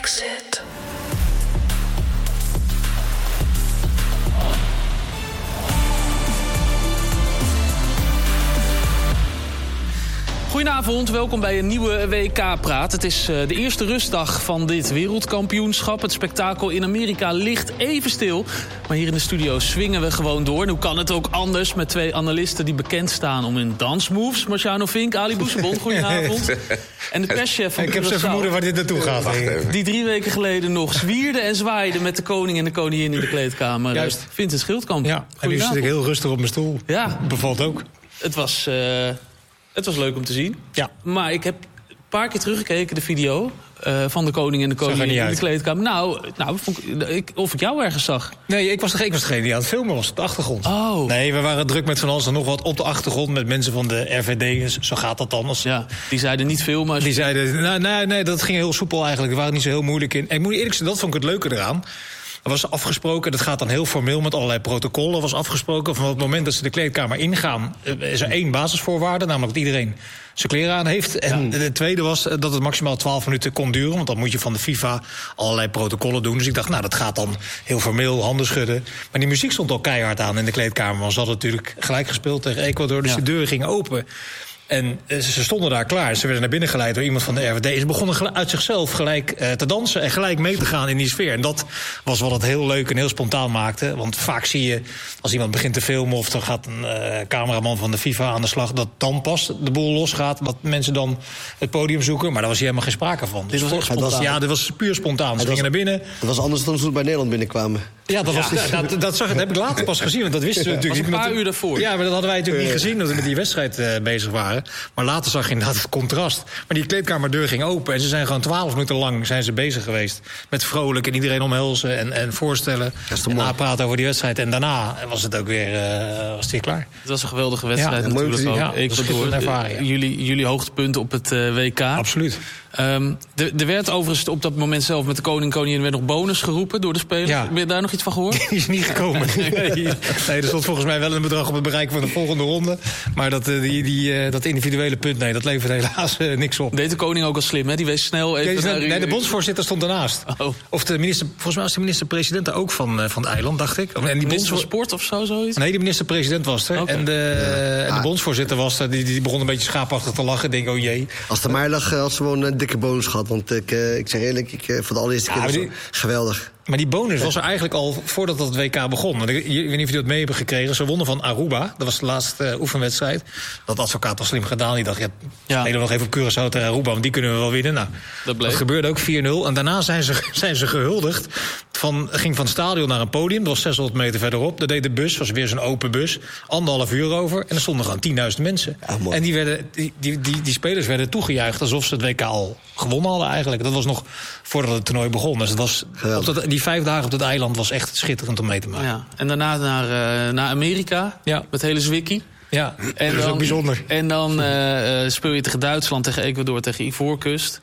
Exit. Goedenavond, welkom bij een nieuwe WK-praat. Het is de eerste rustdag van dit wereldkampioenschap. Het spektakel in Amerika ligt even stil. Maar hier in de studio swingen we gewoon door. En hoe kan het ook anders met twee analisten die bekend staan om hun dansmoves? Marciano Vink, Ali Bousebond, goedenavond. En de perschef van Ik heb zijn vermoeden waar dit naartoe gaat. Die 3 weken geleden nog zwierde en zwaaide met de koning en de koningin in de kleedkamer. Juist. Vincent Schildkamp. Ja, en nu zit ik heel rustig op mijn stoel. Ja. Bevalt ook. Het was leuk om te zien. Ja. Maar ik heb een paar keer teruggekeken, de video van de koning en de koningin in de kleedkamer. Nou, of ik jou ergens zag. Nee, ik was degene die aan het filmen was op de achtergrond. Oh. Nee, we waren druk met van alles en nog wat op de achtergrond met mensen van de RVD. Zo gaat dat dan. Ja, die zeiden niet filmen. Die zeiden, nee, dat ging heel soepel eigenlijk. Die waren niet zo heel moeilijk in. En ik moet eerlijk zeggen, dat vond ik het leuke eraan. Er was afgesproken, dat gaat dan heel formeel met allerlei protocollen. Er was afgesproken van het moment dat ze de kleedkamer ingaan, is er 1 basisvoorwaarde, namelijk dat iedereen zijn kleren aan heeft. En de tweede was dat het maximaal 12 minuten kon duren, want dan moet je van de FIFA allerlei protocollen doen. Dus ik dacht, nou, dat gaat dan heel formeel, handen schudden. Maar die muziek stond al keihard aan in de kleedkamer, want ze hadden natuurlijk gelijk gespeeld tegen Ecuador, dus de deuren gingen open. En ze stonden daar klaar. Ze werden naar binnen geleid door iemand van de RVD. Ze begonnen uit zichzelf gelijk te dansen en gelijk mee te gaan in die sfeer. En dat was wat het heel leuk en heel spontaan maakte. Want vaak zie je, als iemand begint te filmen of er gaat een cameraman van de FIFA aan de slag, dat dan pas de boel losgaat, dat mensen dan het podium zoeken. Maar daar was hier helemaal geen sprake van. Dit was echt spontaan. Ja, dit was puur spontaan. Ze gingen naar binnen. Het was anders dan toen we bij Nederland binnenkwamen. Ja, dat heb ik later pas gezien, want dat wisten we natuurlijk niet. Een paar uur daarvoor. Ja, maar dat hadden wij natuurlijk niet gezien, dat we met die wedstrijd bezig waren. Maar later zag je inderdaad het contrast. Maar die kleedkamerdeur ging open en ze zijn gewoon 12 minuten lang zijn ze bezig geweest met vrolijk en iedereen omhelzen en voorstellen. En napraten over die wedstrijd. En daarna was het ook weer, klaar. Het was een geweldige wedstrijd natuurlijk ook. Ja, Ecuador, ervaring, jullie hoogtepunt op het WK. Absoluut. Er werd overigens op dat moment zelf met de koningin werd nog bonus geroepen door de spelers. Ja. Ben je daar nog iets van gehoord? Die is niet gekomen. Nee, er stond volgens mij wel een bedrag op het bereik van de volgende ronde. Maar dat individuele punt, nee, dat levert helaas niks op. Deed de koning ook al slim, hè? Die wees snel even... Nee, de bondsvoorzitter stond ernaast. Oh. Of de minister, volgens mij was de minister-president er ook van het eiland, dacht ik. En die minister van Sport of zoiets? Nee, de minister-president was er. Okay. En de bondsvoorzitter was er. Die begon een beetje schaapachtig te lachen. Ik denk, oh jee. Als het mij lag, had ze gewoon een dikke bonus gehad. Want ik zeg eerlijk, voor de allereerste keer geweldig. Maar die bonus was er eigenlijk al voordat het WK begon. Want ik weet niet of jullie dat mee hebben gekregen. Ze wonnen van Aruba. Dat was de laatste oefenwedstrijd. Dat advocaat was slim gedaan. Die dacht, spelen we nog even op Curaçao tegen Aruba. Want die kunnen we wel winnen. Nou, dat gebeurde ook 4-0. En daarna zijn ze gehuldigd. Ging van het stadion naar een podium. Dat was 600 meter verderop. Daar deed de bus, was weer zo'n open bus. 1,5 uur over. En er stonden gewoon 10.000 mensen. Ja, en die spelers werden toegejuicht alsof ze het WK al gewonnen hadden eigenlijk. Dat was nog voordat het toernooi begon. Dus het was die 5 dagen op het eiland was echt schitterend om mee te maken. Ja. En daarna naar Amerika, met hele zwikkie. Ja, en dat is ook bijzonder. En dan speel je tegen Duitsland, tegen Ecuador, tegen Ivoorkust.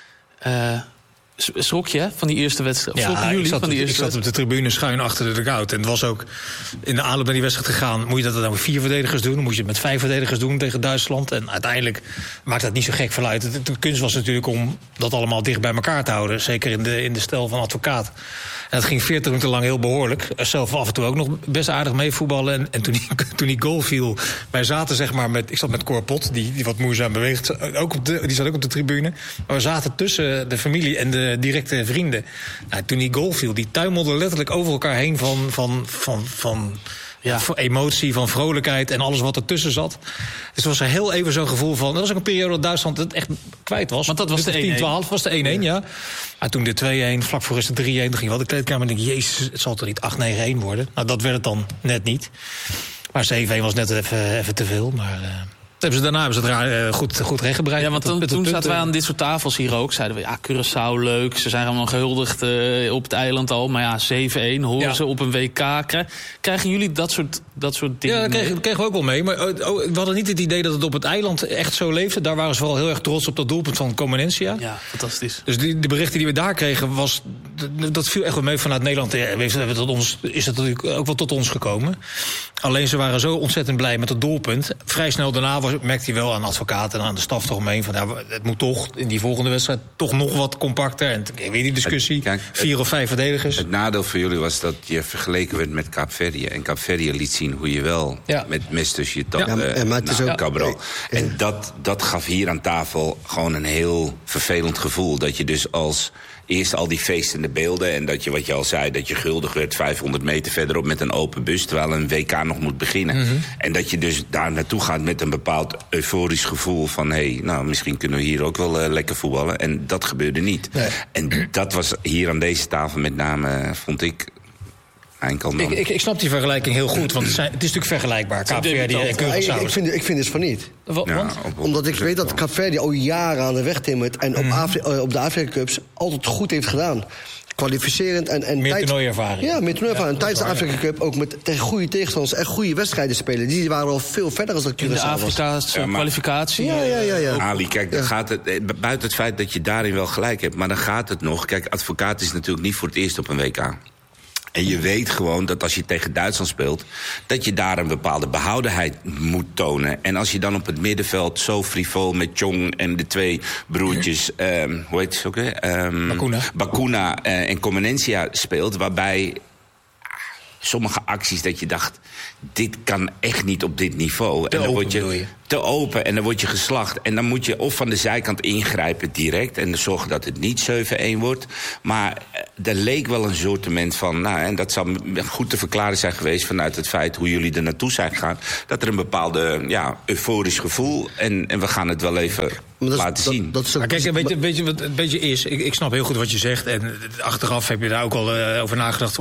Schrok je van die eerste wedstrijd? Ja, ik zat op de tribune schuin achter de dugout. En het was ook in de aanloop naar die wedstrijd gegaan. Moet je dat dan met 4 verdedigers doen? Moet je het met 5 verdedigers doen tegen Duitsland? En uiteindelijk maakt dat niet zo gek veel uit. De kunst was natuurlijk om dat allemaal dicht bij elkaar te houden. Zeker in de stijl van advocaat. En dat ging 40 minuten lang heel behoorlijk. Zelf af en toe ook nog best aardig mee voetballen. En toen die goal viel, wij zaten zeg maar ik zat met Cor Pot, die wat moeizaam beweegt. Die zat ook op de tribune. Maar we zaten tussen de familie en de directe vrienden. Nou, toen die goal viel, die tuimelden letterlijk over elkaar heen van emotie, van vrolijkheid en alles wat ertussen zat. Dus het was er heel even zo'n gevoel van. Dat was ook een periode dat Duitsland het echt kwijt was. Want dat was de 10-12, was de 1-1, ja. Maar toen de 2-1, vlak voor rust de 3-1, toen ging wel de kleedkamer en denk jezus, het zal toch niet 8-9-1 worden? Nou, dat werd het dan net niet. Maar 7-1 was net even te veel, maar... Daarna hebben ze het goed rechtgebreid. Ja, want toen zaten wij aan dit soort tafels hier ook. Zeiden we, Curaçao, leuk. Ze zijn allemaal gehuldigd op het eiland al. Maar 7-1 horen ze op een WK. Krijgen jullie dat soort dingen? Ja, dat kregen we ook wel mee. Maar we hadden niet het idee dat het op het eiland echt zo leefde. Daar waren ze vooral heel erg trots op dat doelpunt van Comenencia. Ja, fantastisch. Dus de berichten die we daar kregen was dat viel echt wel mee vanuit Nederland. Is het natuurlijk ook wel tot ons gekomen. Alleen ze waren zo ontzettend blij met het doelpunt. Vrij snel daarna merkte hij wel aan de advocaat en aan de staf toch omheen van het moet toch in die volgende wedstrijd toch nog wat compacter. En weer die discussie, 4 of 5 verdedigers. Het nadeel voor jullie was dat je vergeleken werd met Kaapverdië. En Kaapverdië liet zien hoe je wel met mes tussen je tanden Cabral. En dat gaf hier aan tafel gewoon een heel vervelend gevoel. Dat je dus als eerst al die feestende beelden en dat je, wat je al zei, dat je guldig werd 500 meter verderop met een open bus, terwijl een WK nog moet beginnen. Mm-hmm. En dat je dus daar naartoe gaat met een bepaald euforisch gevoel van misschien kunnen we hier ook wel lekker voetballen. En dat gebeurde niet. Nee. En dat was hier aan deze tafel met name, vond ik. Ik snap die vergelijking heel goed, want het is natuurlijk vergelijkbaar. Kaapverdië en Curaçao. Ik vind het van niet. Omdat ik weet dat Kaapverdië al jaren aan de weg timmert en op de Afrika Cups altijd goed heeft gedaan. Kwalificerend en meer toernooiervaring. Ja, meer toernooiervaring. Tijdens de Afrika Cup ook tegen goede tegenstanders en goede wedstrijden spelen. Die waren al veel verder als dat Curaçao was. In de Afrikaanse kwalificatie. Ja. Ali, kijk, dan gaat het, buiten het feit dat je daarin wel gelijk hebt, maar dan gaat het nog. Kijk, advocaat is natuurlijk niet voor het eerst op een WK. En je weet gewoon dat als je tegen Duitsland speelt, dat je daar een bepaalde behoudenheid moet tonen. En als je dan op het middenveld zo frivol met Chong en de 2 broertjes, hoe heet ze ook weer? Bakuna en Comenencia speelt, waarbij sommige acties dat je dacht, dit kan echt niet op dit niveau. En dan word je te open en dan word je geslacht. En dan moet je of van de zijkant ingrijpen direct en zorgen dat het niet 7-1 wordt. Maar er leek wel een soortement van, en dat zou goed te verklaren zijn geweest vanuit het feit hoe jullie er naartoe zijn gegaan, dat er een bepaalde euforisch gevoel en we gaan het wel even laten zien. Maar kijk, weet je wat het beetje is? Ik snap heel goed wat je zegt. En achteraf heb je daar ook al over nagedacht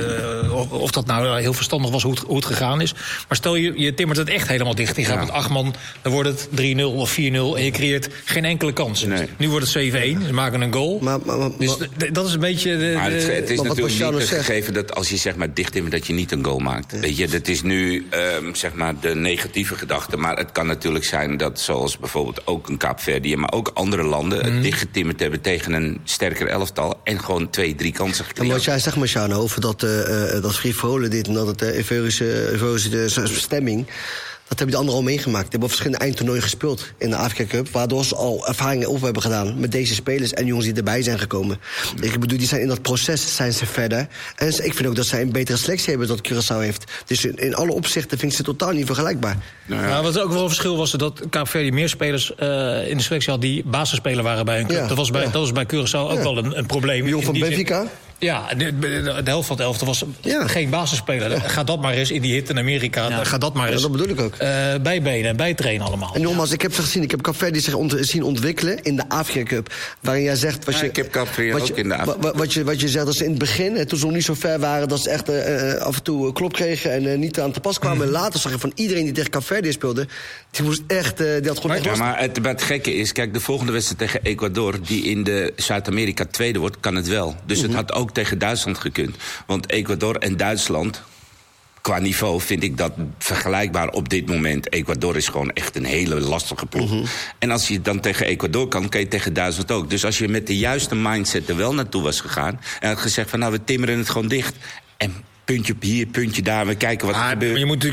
of dat nou heel verstandig was hoe het gegaan is. Maar stel je timmert het echt helemaal dicht. Je gaat met 8 man, dan wordt het 3-0 of 4-0 en je creëert geen enkele kans. Nee. Nu wordt het 7-1, ze maken een goal. Dus dat is een beetje het is natuurlijk niet het gegeven dat als je zeg maar dicht timmert dat je niet een goal maakt. Ja. Weet je, dat is nu zeg maar de negatieve gedachte. Maar het kan natuurlijk zijn dat zoals bijvoorbeeld ook een Kaapverdië, maar ook andere landen het dichtgetimmerd hebben tegen een sterker elftal en gewoon 2-3 kansen gecreëerd. Wat jij zegt, Marciano, over dat frivolen dit en dat het euforische stemming, dat hebben die anderen al meegemaakt. Die hebben verschillende eindtoernooien gespeeld in de Afrika Cup, waardoor ze al ervaringen op hebben gedaan met deze spelers en jongens die erbij zijn gekomen. Ik bedoel, die zijn in dat proces zijn ze verder. En ik vind ook dat zij een betere selectie hebben dan Curaçao heeft. Dus in alle opzichten vind ik ze totaal niet vergelijkbaar. Nou, wat ook wel een verschil was dat Kaapverdië meer spelers in de selectie had die basisspeler waren bij een club. Dat was bij Curaçao ook wel een probleem. Jong van Benfica? Ja, de helft van het elftal was geen basisspeler. Ga dat maar eens in die hit in Amerika. Ga dat maar eens. Dat bedoel ik ook. Bijbenen en bijtrainen allemaal. En nogmaals, ik heb ze gezien. Ik heb Kaapverdië zich zien ontwikkelen in de Afrika Cup. Waarin jij zegt, ik heb Kaapverdië ook in de Afrika. Wat je zegt, dat ze in het begin, toen ze nog niet zo ver waren, dat ze echt af en toe klop kregen en niet aan te pas kwamen. En later zag je van iedereen die tegen Kaapverdië speelde, die moest echt, die had gewoon. Maar het gekke is, kijk, de volgende wedstrijd tegen Ecuador, die in de Zuid-Amerika tweede wordt, kan het wel. Dus het had ook tegen Duitsland gekund. Want Ecuador en Duitsland, qua niveau vind ik dat vergelijkbaar op dit moment. Ecuador is gewoon echt een hele lastige ploeg. En als je dan tegen Ecuador kan je tegen Duitsland ook. Dus als je met de juiste mindset er wel naartoe was gegaan en had gezegd van we timmeren het gewoon dicht. En puntje hier, puntje daar, we kijken wat er gebeurt. Je moet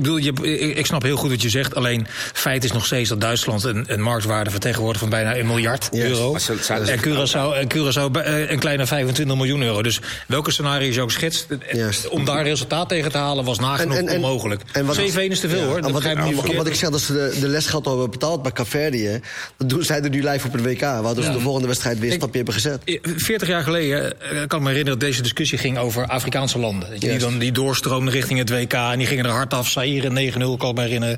ik snap heel goed wat je zegt. Alleen, feit is nog steeds dat Duitsland een marktwaarde vertegenwoordigt van bijna €1 miljard. En Curaçao een kleine 25 miljoen euro. Dus welke scenario je ook schetst, om daar resultaat tegen te halen was nagenoeg onmogelijk. 7-1 is te veel, hoor. Wat ik zeg, dat ze de lesgeld al hebben betaald bij Kaapverdië, dat doen zij er nu live op het WK, waardoor ze de volgende wedstrijd weer een stapje hebben gezet. 40 jaar geleden kan ik me herinneren dat deze discussie ging over Afrikaanse landen. Die doorstroomden richting het WK en die gingen er hard af. Zaïre 9-0, kan ik me herinneren.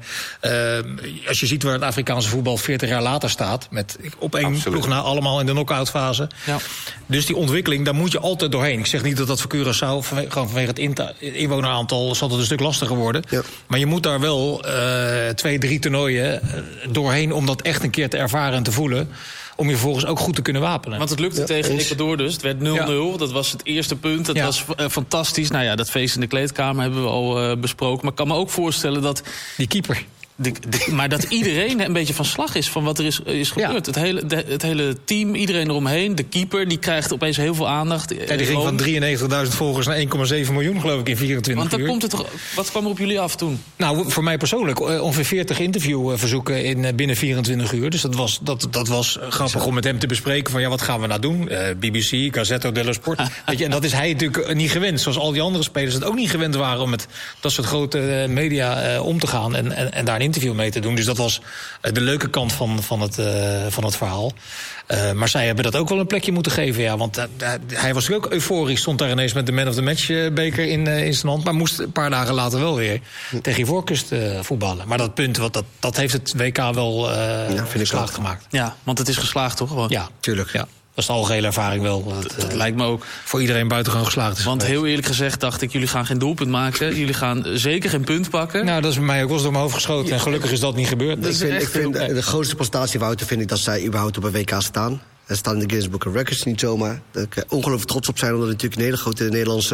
Als je ziet waar het Afrikaanse voetbal 40 jaar later staat, met op één ploeg na allemaal in de knock-outfase. Ja. Dus die ontwikkeling, daar moet je altijd doorheen. Ik zeg niet dat voor Curaçao, gewoon vanwege het inwoneraantal, zal het een stuk lastiger worden. Ja. Maar je moet daar wel 2-3 toernooien doorheen om dat echt een keer te ervaren en te voelen, om je vervolgens ook goed te kunnen wapenen. Want het lukte tegen Ecuador dus. Het werd 0-0. Dat was het eerste punt. Dat was fantastisch. Nou ja, dat feest in de kleedkamer hebben we al besproken. Maar ik kan me ook voorstellen dat die keeper Maar dat iedereen een beetje van slag is van wat er is gebeurd. Ja. Het hele team, iedereen eromheen. De keeper, die krijgt opeens heel veel aandacht. Ja, die ging van 93.000 volgers naar 1,7 miljoen, geloof ik, in 24 uur. Want dan komt het toch. Wat kwam er op jullie af toen? Nou, voor mij persoonlijk ongeveer 40 interviewverzoeken binnen 24 uur. Dus dat was grappig om met hem te bespreken van wat gaan we nou doen? BBC, Gazzetta dello Sport. Weet je, en dat is hij natuurlijk niet gewend. Zoals al die andere spelers het ook niet gewend waren om met dat soort grote media om te gaan en daar een interview mee te doen. Dus dat was de leuke kant van het verhaal. Maar zij hebben dat ook wel een plekje moeten geven. Ja, want hij was ook euforisch. Stond daar ineens met de Man of the Match beker in zijn hand. Maar moest een paar dagen later wel weer tegen Ivoorkust voetballen. Maar dat punt, dat heeft het WK wel geslaagd gemaakt. Ja, want het is geslaagd toch? Gewoon? Ja, tuurlijk. Ja. Dat is de algehele ervaring wel. Dat lijkt me ook. Voor iedereen buitengewoon geslaagd is. Want heel eerlijk gezegd dacht ik, jullie gaan geen doelpunt maken. Jullie gaan zeker geen punt pakken. Nou, dat is bij mij ook wel eens door mijn hoofd geschoten. En gelukkig is dat niet gebeurd. Ik vind de grootste prestatie, Wouter, vind ik dat zij überhaupt op een WK staan. Er staan in de Guinness Book of Records niet zomaar. Daar kan ik ongelooflijk trots op zijn, omdat het natuurlijk een hele grote Nederlandse...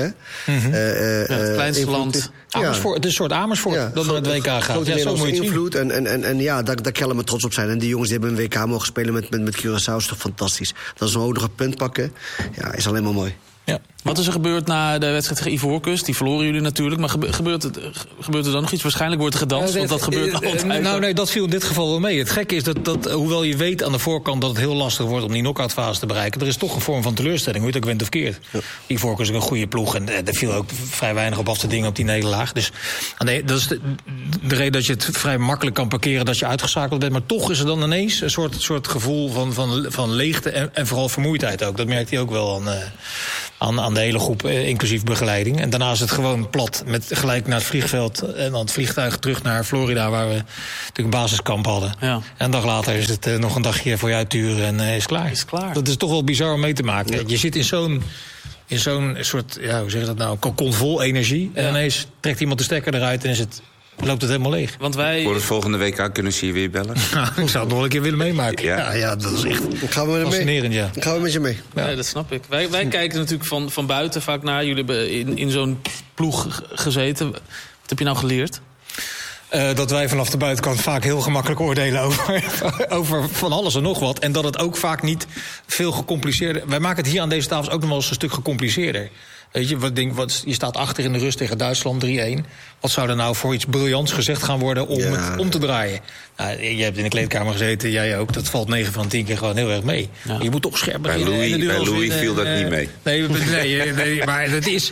het kleinste land. Amersfoort, het is een soort Amersfoort dat naar het WK gaat. Grote Nederlandse invloed. En ja, daar kan je me trots op zijn. En die jongens die hebben een WK mogen spelen met Curaçao, is toch fantastisch. Dat ze ook nog een punt pakken, ja, is alleen maar mooi. Ja. Wat is er gebeurd na de wedstrijd tegen Ivoorkust? Die verloren jullie natuurlijk. Maar gebeurt er dan nog iets? Waarschijnlijk wordt er gedanst, want dat gebeurt altijd. Nou nee, dat viel in dit geval wel mee. Het gekke is dat hoewel je weet aan de voorkant dat het heel lastig wordt om die knock-out fase te bereiken, er is toch een vorm van teleurstelling, hoe je het ook went of keert. Ja. Ivoorkust is een goede ploeg en er viel ook vrij weinig op af te dingen op die nederlaag. Dus dat is de reden dat je het vrij makkelijk kan parkeren dat je uitgeschakeld bent. Maar toch is er dan ineens een soort gevoel van leegte en vooral vermoeidheid ook. Dat merkt hij ook wel aan de hele groep, inclusief begeleiding. En daarna is het gewoon plat, met gelijk naar het vliegveld en dan het vliegtuig terug naar Florida, waar we natuurlijk een basiskamp hadden. Ja. En een dag later is het nog een dagje voor je uitturen en is klaar. Dat is toch wel bizar om mee te maken. Ja. Je zit in zo'n soort, hoe zeg je dat nou, kokon vol energie. En ineens trekt iemand de stekker eruit en loopt het helemaal leeg. Want voor het volgende WK kunnen ze je weer bellen? Nou, ik zou het nog een keer willen meemaken. Ja, dat is echt fascinerend. Ja. Gaan we met je mee. Ja, dat snap ik. Wij kijken natuurlijk van buiten vaak naar. Jullie hebben in zo'n ploeg gezeten. Wat heb je nou geleerd? Dat wij vanaf de buitenkant vaak heel gemakkelijk oordelen over van alles en nog wat. En dat het ook vaak niet veel gecompliceerder... Wij maken het hier aan deze tafels ook nog wel eens een stuk gecompliceerder. Weet je, je staat achter in de rust tegen Duitsland 3-1. Wat zou er nou voor iets briljants gezegd gaan worden om het om te draaien? Nou, je hebt in de kleedkamer gezeten, jij ook. Dat valt 9 van 10 keer gewoon heel erg mee. Ja. Je moet toch scherp beginnen. Bij Louis viel dat niet mee. Nee, maar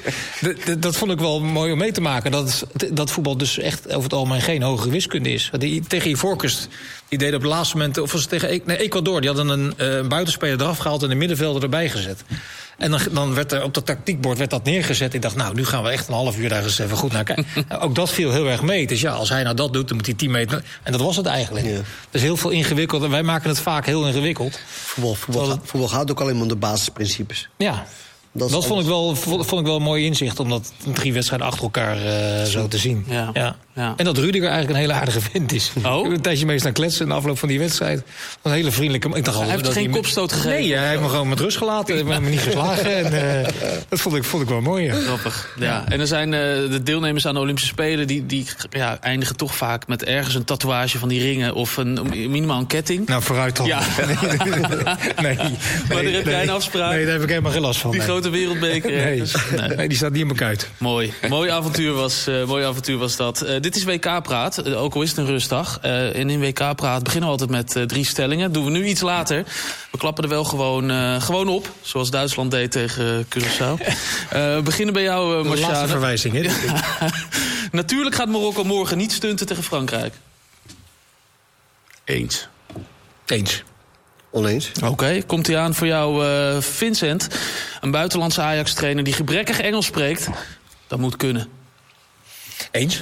dat vond ik wel mooi om mee te maken. Dat voetbal dus echt over het algemeen geen hogere wiskunde is. Tegen Ivoorkust, die deden op het laatste moment... Of was het tegen Ecuador, die hadden een buitenspeler eraf gehaald en een middenvelder erbij gezet. En dan werd er op dat tactiekbord dat neergezet. Ik dacht, nou, nu gaan we echt een half uur daar eens even goed naar kijken. Ook dat viel heel erg mee. Dus ja, als hij nou dat doet, dan moet hij 10 meter... En dat was het eigenlijk. Ja. Dus heel veel ingewikkeld. En wij maken het vaak heel ingewikkeld. Voetbal gaat ook alleen om de basisprincipes. Ja. Dat vond ik wel een mooi inzicht, om dat 3 wedstrijden achter elkaar zo te zien. Ja. En dat Rudiger eigenlijk een hele aardige vent is. Ik heb een tijdje mee staan kletsen in de afloop van die wedstrijd. Een hele vriendelijke... Ik dacht hij heeft geen kopstoot gegeven? Nee, hij heeft me gewoon met rust gelaten. Hij heeft me niet geslagen. En, dat vond ik wel mooi. Ja. Grappig. Ja. En er zijn de deelnemers aan de Olympische Spelen... die eindigen toch vaak met ergens een tatoeage van die ringen... of minimaal een ketting. Nou, vooruit dan. Ja. Nee. Maar daar heb jij een afspraak? Nee, daar heb ik helemaal geen last van. Die grote wereldbeker. Nee, die staat niet in mijn kuit. Mooi avontuur was dat. Dit is WK-praat, ook al is het een rustdag. En in WK-praat beginnen we altijd met 3 stellingen. Doen we nu iets later. We klappen er wel gewoon op, zoals Duitsland deed tegen Curaçao. We beginnen bij jou, Marciano. De laatste verwijzing, hè? Natuurlijk gaat Marokko morgen niet stunten tegen Frankrijk. Eens. Oneens. Oké, komt hij aan voor jou, Vincent. Een buitenlandse Ajax-trainer die gebrekkig Engels spreekt. Dat moet kunnen. Eens.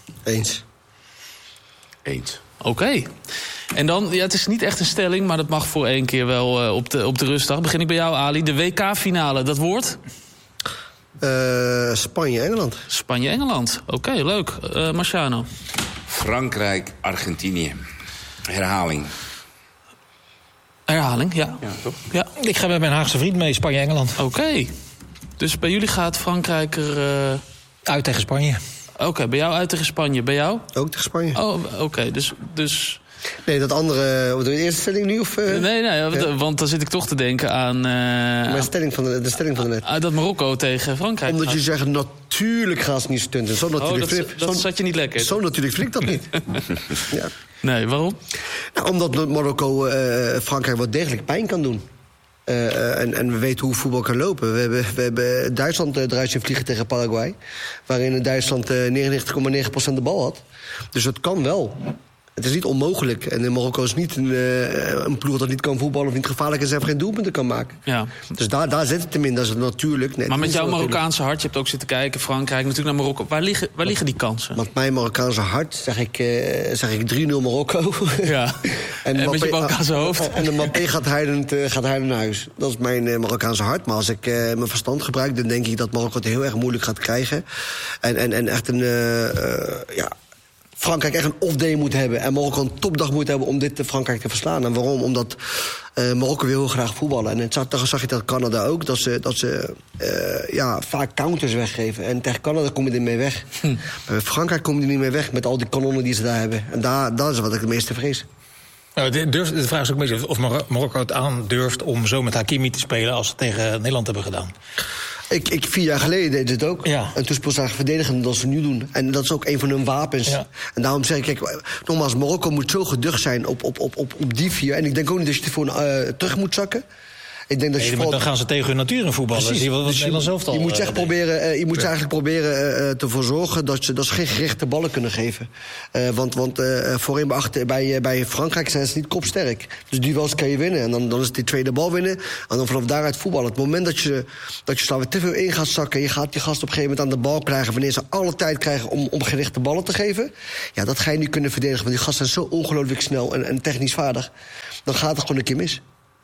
Oké. En dan, het is niet echt een stelling, maar dat mag voor 1 keer wel op de rustdag. Begin ik bij jou, Ali. De WK-finale, dat wordt? Spanje-Engeland. Spanje-Engeland. Oké, leuk. Marciano. Frankrijk-Argentinië. Herhaling, ja. Ja, toch? Ja. Ik ga met mijn Haagse vriend mee, Spanje-Engeland. Oké. Dus bij jullie gaat Frankrijk er... Uit tegen Spanje. Oké, bij jou uit tegen Spanje. Bij jou? Ook tegen Spanje. Oh, oké. Dus... Nee, dat andere... Wat de eerste stelling nu? Of, Nee, want dan zit ik toch te denken aan... de stelling van de net. Dat Marokko tegen Frankrijk. Omdat je zegt, natuurlijk gaan ze niet stunten. Zo natuurlijk dat zat je niet lekker. Zo natuurlijk vind ik dat niet. Ja. Nee, waarom? Nou, omdat Marokko Frankrijk wat degelijk pijn kan doen. En we weten hoe voetbal kan lopen. We hebben Duitsland eruit zien vliegen tegen Paraguay. Waarin Duitsland 99,9% de bal had. Dus het kan wel. Het is niet onmogelijk. En Marokko is niet een ploeg dat niet kan voetballen of niet gevaarlijk is en geen doelpunten kan maken. Ja. Dus daar zit het hem in. Dat is natuurlijk. Nee, maar met jouw Marokkaanse hart, je hebt ook zitten kijken, Frankrijk, natuurlijk naar Marokko. Waar liggen die kansen? Met mijn Marokkaanse hart zeg ik 3-0 Marokko. Ja. en met je Marokkaanse hoofd. En de Mbappé gaat huilend naar huis. Dat is mijn Marokkaanse hart. Maar als ik mijn verstand gebruik, dan denk ik dat Marokko het heel erg moeilijk gaat krijgen. En echt Frankrijk echt een off-day moet hebben. En Marokko een topdag moet hebben om dit Frankrijk te verslaan. En waarom? Omdat Marokko wil heel graag voetballen. En zag je dat Canada ook. Dat ze vaak counters weggeven. En tegen Canada kom je er mee weg. Bij Frankrijk kom je er niet mee weg met al die kanonnen die ze daar hebben. En dat is wat ik het meeste vrees. Nou, de vraag is ook een beetje of Marokko het aandurft om zo met Hakimi te spelen als ze tegen Nederland hebben gedaan. 4 jaar geleden deed het ook. Ja. En toen speelden ze eigenlijk verdedigend dat ze nu doen. En dat is ook een van hun wapens. Ja. En daarom zeg ik, kijk, nogmaals, Marokko moet zo geducht zijn op die 4. En ik denk ook niet dat je ervoor terug moet zakken. Ik denk dat dan gaan ze tegen hun natuur in voetballen. Precies. Zie je wat Nederland zelf al. Je moet ze eigenlijk proberen te verzorgen dat ze geen gerichte ballen kunnen geven. Want voorin bij Frankrijk zijn ze niet kopsterk. Dus die duels kan je winnen. En dan is het die tweede bal winnen. En dan vanaf daaruit voetballen. Het moment dat je te veel in gaat zakken, je gaat die gast op een gegeven moment aan de bal krijgen, wanneer ze alle tijd krijgen om gerichte ballen te geven. Ja, dat ga je niet kunnen verdedigen. Want die gasten zijn zo ongelooflijk snel en technisch vaardig. Dan gaat het gewoon een keer mis.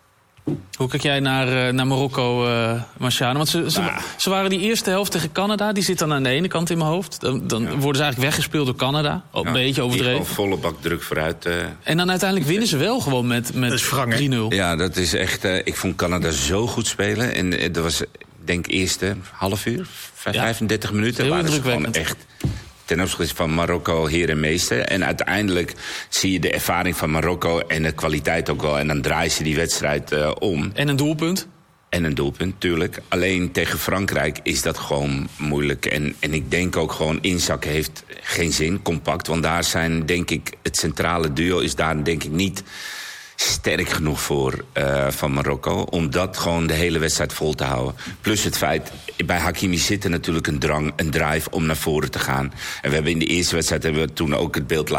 Hoe kijk jij naar Marokko, Marciano? Want ze waren die eerste helft tegen Canada. Die zit dan aan de ene kant in mijn hoofd. Dan worden ze eigenlijk weggespeeld door Canada. Een beetje overdreven. Die volle bak druk vooruit. En dan uiteindelijk winnen ze wel gewoon met 3-0. Ja, dat is echt... ik vond Canada zo goed spelen. En dat was, denk ik, eerste half uur, 35 minuten. Heel waren ze gewoon echt... ten opzichte van Marokko heer en meester. En uiteindelijk zie je de ervaring van Marokko en de kwaliteit ook wel. En dan draaien ze die wedstrijd om. En een doelpunt? En een doelpunt, tuurlijk. Alleen tegen Frankrijk is dat gewoon moeilijk. En ik denk ook gewoon inzakken heeft geen zin, compact. Want daar zijn, denk ik, het centrale duo is daar denk ik niet sterk genoeg voor van Marokko. Om dat gewoon de hele wedstrijd vol te houden. Plus het feit, bij Hakimi zit er natuurlijk een drang, een drive om naar voren te gaan. En we hebben in de eerste wedstrijd toen ook het beeld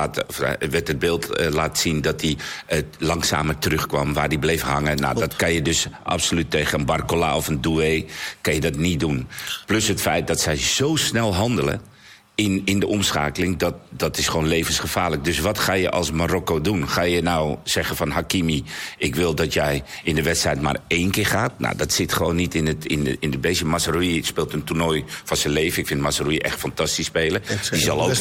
laten zien dat hij langzamer terugkwam, waar hij bleef hangen. Nou, dat kan je dus absoluut tegen een Barcola of een Doué kan je dat niet doen. Plus het feit dat zij zo snel handelen in de omschakeling, dat is gewoon levensgevaarlijk. Dus wat ga je als Marokko doen? Ga je nou zeggen van Hakimi, ik wil dat jij in de wedstrijd maar 1 keer gaat? Nou, dat zit gewoon niet in de beestje. Mazraoui speelt een toernooi van zijn leven. Ik vind Mazraoui echt fantastisch spelen. Die zal ook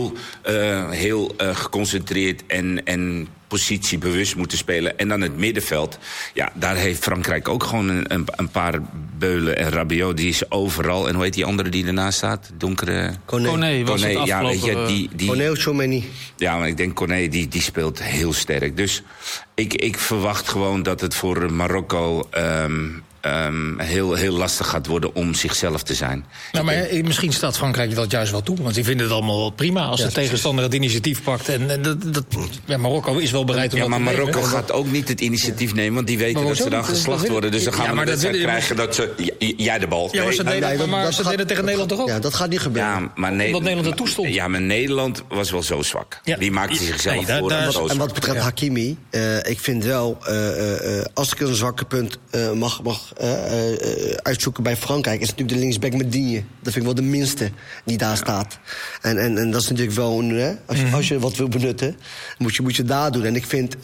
heel geconcentreerd en positiebewust moeten spelen. En dan het middenveld. Ja, daar heeft Frankrijk ook gewoon een paar beulen. En Rabiot, die is overal. En hoe heet die andere die ernaast staat? Donkere... Koné was het ja, weet je, Koné of Tchouameni. Ja, maar ik denk Koné, die speelt heel sterk. Dus ik verwacht gewoon dat het voor Marokko heel lastig gaat worden om zichzelf te zijn. Nou, maar misschien staat Frankrijk dat juist wel toe. Want die vinden het allemaal wel prima als de tegenstander het initiatief pakt. En Marokko is wel bereid om dat te nemen. Ja, maar Marokko gaat ook niet het initiatief nemen, want die weten dat ze dan geslacht worden. Dus dan gaan we krijgen dat ze... Jij de bal. Ja, maar ze deden tegen Nederland toch ook? Ja, dat gaat niet gebeuren. Ja, maar omdat Nederland er toe stond. Ja, maar Nederland was wel zo zwak. Ja. Die maakte zichzelf voor. En wat betreft Hakimi, ik vind wel, als ik een zwakke punt mag uitzoeken bij Frankrijk, is natuurlijk de linksback met Digne. Dat vind ik wel de minste die daar staat. En dat is natuurlijk wel als je wat wil benutten, moet je daar doen. En ik vind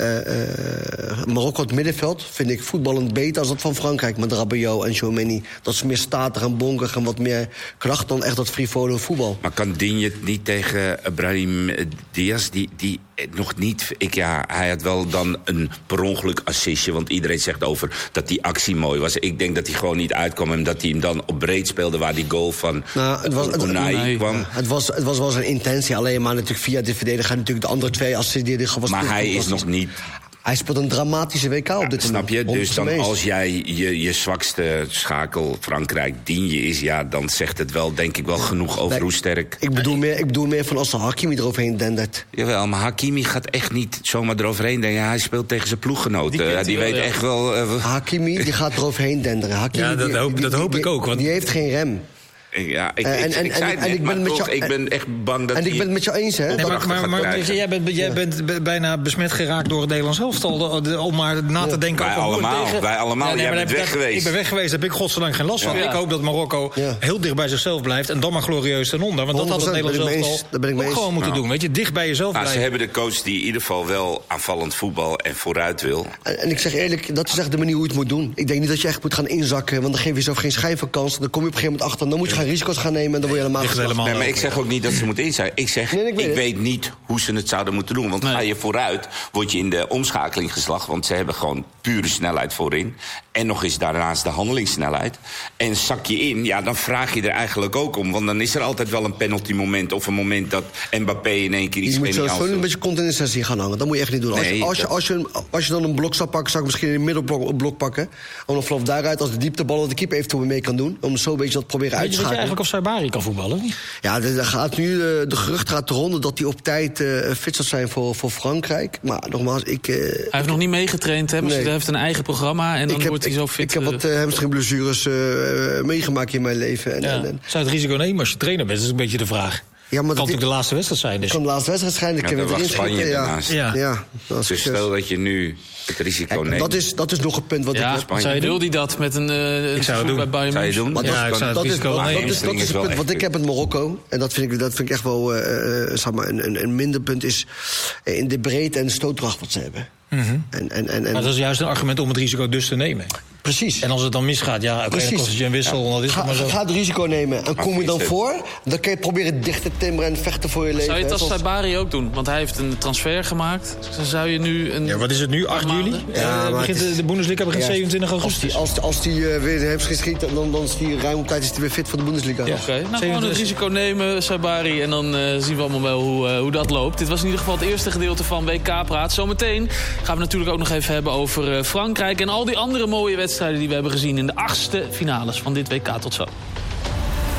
Marokko het middenveld vind ik voetballend beter als dat van Frankrijk met Rabiot en Tchouameni. Dat is meer statig en bonkig en wat meer kracht dan echt dat frivole voetbal. Maar kan Digne het niet tegen Brahim Diaz? Die nog niet. Hij had wel dan een per ongeluk assistje. Want iedereen zegt over dat die actie mooi was. Ik denk dat hij gewoon niet uitkwam. En dat hij hem dan op breed speelde waar die goal van Unai kwam. Het was wel zijn intentie. Alleen maar natuurlijk via de verdediger gaan natuurlijk de andere 2 assists die hij was. Maar hij is nog niet... Hij speelt een dramatische WK op dit moment. Snap je? Dus dan als jij je zwakste schakel Frankrijk diende is... dan zegt het wel, denk ik, wel genoeg over hoe sterk... Ik bedoel meer van als de Hakimi eroverheen dendert. Jawel, maar Hakimi gaat echt niet zomaar eroverheen denken. Hij speelt tegen zijn ploeggenoten. Die weet echt wel... Hakimi die gaat eroverheen denderen. Hakimi, dat hoop ik ook. Want... Die heeft geen rem. Ja, ik ben echt bang dat... En ik ben het met jou eens, hè? Nee, maar jij bent bijna besmet geraakt door het Nederlands elftal... om maar na te denken... Wij allemaal. Jij bent weg geweest. Ik ben weg geweest, daar heb ik godzijdank geen last van. Ik hoop dat Marokko heel dicht bij zichzelf blijft... en dan maar glorieus ten onder. Want dat had het Nederlands elftal ook gewoon moeten doen. Weet je, dicht bij jezelf blijven. Ze hebben de coach die in ieder geval wel aanvallend voetbal en vooruit wil. En ik zeg eerlijk, dat is echt de manier hoe je het moet doen. Ik denk niet dat je echt moet gaan inzakken... want dan geef je zelf geen schijn van kans. Dan kom je op een gegeven moment achter... dan moet je gaan risico's gaan nemen en dan word je helemaal... Nee, maar ik zeg ook niet dat ze moeten inzien. Ik zeg, ik weet niet hoe ze het zouden moeten doen. Want ga je vooruit, word je in de omschakeling geslagen. Want ze hebben gewoon pure snelheid voorin. En nog eens daarnaast de handelingssnelheid. En zak je in, dan vraag je er eigenlijk ook om. Want dan is er altijd wel een penalty moment... of een moment dat Mbappé in één keer iets meer niet aanvult. Je moet een beetje content gaan hangen. Dat moet je echt niet doen. Nee, als je dan een blok zou pakken... zou ik misschien een middelblok pakken. Om dan vanaf daaruit, als de dieptebal... dat de keeper eventueel mee kan doen. Om zo een beetje dat proberen uit te schakelen. Weet je eigenlijk of Saibari kan voetballen? Ja, er gaat nu de gerucht gaat de ronde... dat hij op tijd fit zal zijn voor Frankrijk. Maar nogmaals, hij heeft nog niet meegetraind, hè? Hij heeft een eigen programma en dan wordt hij zo fit. Ik heb wat hamstringblessures meegemaakt in mijn leven. Zou je het risico nemen als je trainer bent? Dat is een beetje de vraag. Ja, maar kan natuurlijk de laatste wedstrijd zijn. Dus. Kan de laatste wedstrijd zijn. Ik heb het Spanje daarnaast. Ja. Dus stel dat je nu het risico neemt. Dat is nog een punt wat ik... Wil hij dat met een bij Bayern München? Dat is het punt wat ik heb met Marokko. En dat vind ik echt wel een minder punt is... in de breedte en de stootkracht wat ze hebben. Maar dat is juist een argument om het risico dus te nemen. Precies. En als het dan misgaat, kost het je een wissel. Ga het risico nemen. En kom je dan voor, dan kun je proberen dicht te timmeren en vechten voor je leven. Zou je het als Saibari ook doen? Want hij heeft een transfer gemaakt. Zou je nu een... Ja, wat is het nu? 8 juli? De Bundesliga begint 27 augustus. Als die weer de hamstring schiet, dan is die ruim op tijd is die weer fit voor de Bundesliga. Ja. Gewoon het risico nemen, Saibari. En dan zien we allemaal wel hoe dat loopt. Dit was in ieder geval het eerste gedeelte van WK-praat. Zometeen gaan we natuurlijk ook nog even hebben over Frankrijk... en al die andere mooie wedstrijden die we hebben gezien in de 8e finales van dit WK. Tot zo.